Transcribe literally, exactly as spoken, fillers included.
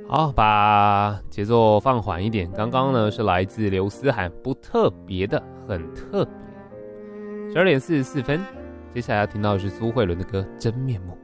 好，把节奏放缓一点。刚刚呢是来自刘思涵，不特别的，很特别。十二点四十四分，接下来要听到的是苏慧伦的歌《真面目》。